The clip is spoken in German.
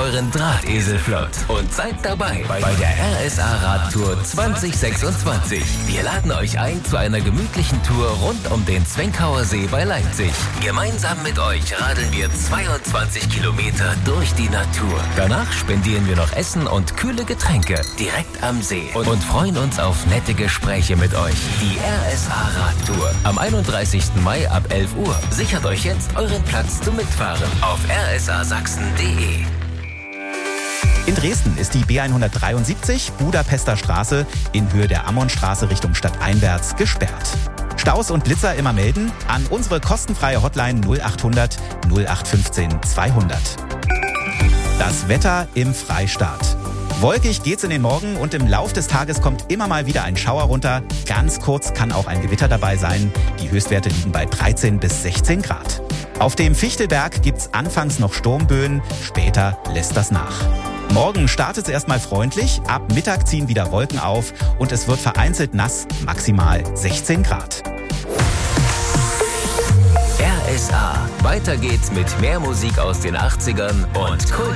euren Drahtesel flott und seid dabei bei der RSA Radtour 2026. Wir laden euch ein zu einer gemütlichen Tour rund um den Zwenkauer See bei Leipzig. Gemeinsam mit euch radeln wir 22 Kilometer durch die Natur. Danach spendieren wir noch Essen und kühle Getränke direkt am See und freuen uns auf nette Gespräche mit euch. Die RSA Radtour am 31. Mai ab 11 Uhr. Sichert euch jetzt euren Platz zum Mitfahren auf rsasachsen.de. In Dresden ist die B173 Budapester Straße in Höhe der Ammonstraße Richtung stadteinwärts gesperrt. Staus und Blitzer immer melden an unsere kostenfreie Hotline 0800 0815 200. Das Wetter im Freistaat. Wolkig geht's in den Morgen und im Lauf des Tages kommt immer mal wieder ein Schauer runter. Ganz kurz kann auch ein Gewitter dabei sein. Die Höchstwerte liegen bei 13 bis 16 Grad. Auf dem Fichtelberg gibt's anfangs noch Sturmböen, später lässt das nach. Morgen startet es erstmal freundlich, ab Mittag ziehen wieder Wolken auf und es wird vereinzelt nass, maximal 16 Grad. RSA. Weiter geht's mit mehr Musik aus den 80ern und Kult.